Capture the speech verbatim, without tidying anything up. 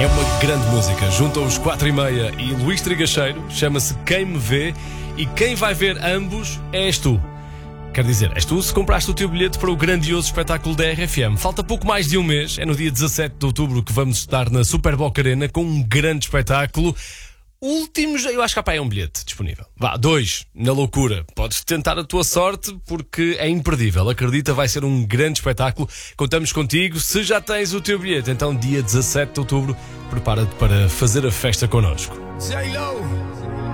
É uma grande música. Juntam os quatro e meia e Luís Trigacheiro. Chama-se Quem Me Vê. E quem vai ver ambos és tu. Quer dizer, és tu se compraste o teu bilhete para o grandioso espetáculo da R F M. Falta pouco mais de um mês. É no dia dezassete de outubro que vamos estar na Super Boca Arena com um grande espetáculo. Últimos, eu acho que há para aí um bilhete disponível. Vá, dois, na loucura. Podes tentar a tua sorte porque é imperdível. Acredita, vai ser um grande espetáculo. Contamos contigo. Se já tens o teu bilhete, então dia dezassete de outubro, prepara-te para fazer a festa connosco. J-Lo.